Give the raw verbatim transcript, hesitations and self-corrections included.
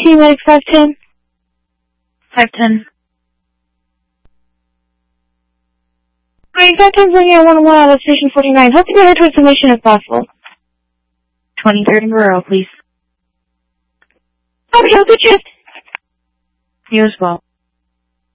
Team Medic five ten. five ten. Alright, five ten's looking at one oh one out of Station forty-nine. Hope to get her towards the mission if possible. twenty-third and Guerrero, please. Copy, good shift. You as well.